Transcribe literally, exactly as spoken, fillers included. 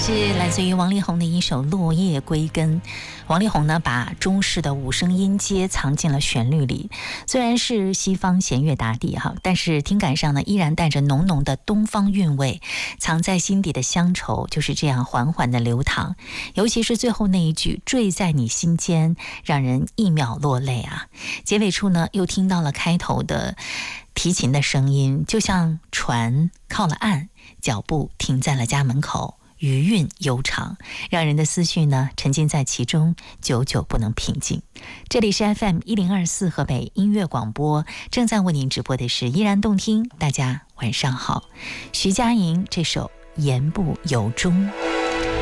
是来自于王力宏的一首《落叶归根》。王力宏呢，把中式的五声音阶藏进了旋律里，虽然是西方弦乐打底哈，但是听感上呢，依然带着浓浓的东方韵味，藏在心底的乡愁就是这样缓缓的流淌。尤其是最后那一句“坠在你心间”，让人一秒落泪啊。结尾处呢，又听到了开头的提琴的声音，就像船靠了岸，脚步停在了家门口，余韵悠长，让人的思绪呢沉浸在其中，久久不能平静。这里是 F M 一零二四河北音乐广播，正在为您直播的是依然动听。大家晚上好，徐佳莹这首言不由衷。